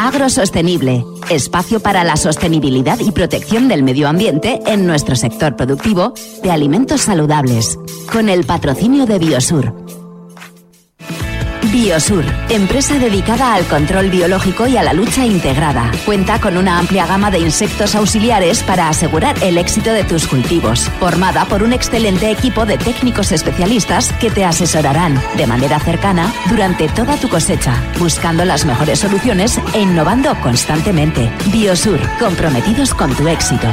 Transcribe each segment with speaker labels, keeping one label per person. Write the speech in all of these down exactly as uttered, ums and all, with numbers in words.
Speaker 1: Agrosostenible, espacio para la sostenibilidad y protección del medio ambiente en nuestro sector productivo de alimentos saludables, con el patrocinio de Biosur. Biosur, empresa dedicada al control biológico y a la lucha integrada. Cuenta con una amplia gama de insectos auxiliares para asegurar el éxito de tus cultivos. Formada por un excelente equipo de técnicos especialistas que te asesorarán de manera cercana durante toda tu cosecha, buscando las mejores soluciones e innovando constantemente. Biosur, comprometidos con tu éxito.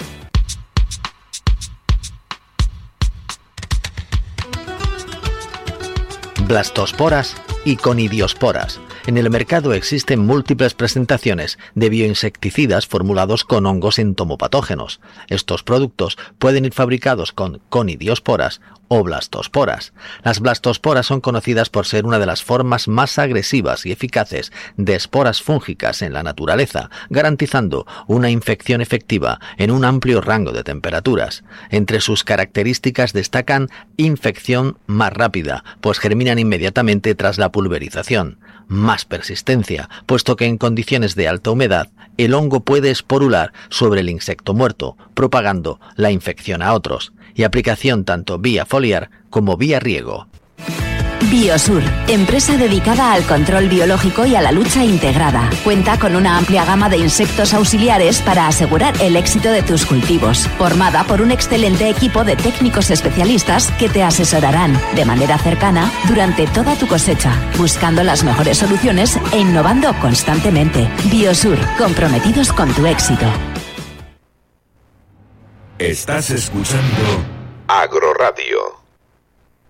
Speaker 2: Blastosporas y conidiosporas. En el mercado existen múltiples presentaciones de bioinsecticidas formulados con hongos entomopatógenos. Estos productos pueden ir fabricados con conidiosporas o blastosporas. Las blastosporas son conocidas por ser una de las formas más agresivas y eficaces de esporas fúngicas en la naturaleza, garantizando una infección efectiva en un amplio rango de temperaturas. Entre sus características destacan infección más rápida, pues germinan inmediatamente tras la pulverización; más persistencia, puesto que en condiciones de alta humedad el hongo puede esporular sobre el insecto muerto, propagando la infección a otros; y aplicación tanto vía foliar como vía riego.
Speaker 1: Biosur, empresa dedicada al control biológico y a la lucha integrada. Cuenta con una amplia gama de insectos auxiliares para asegurar el éxito de tus cultivos. Formada por un excelente equipo de técnicos especialistas que te asesorarán de manera cercana durante toda tu cosecha, buscando las mejores soluciones e innovando constantemente. Biosur, comprometidos con tu éxito.
Speaker 3: Estás escuchando Agroradio.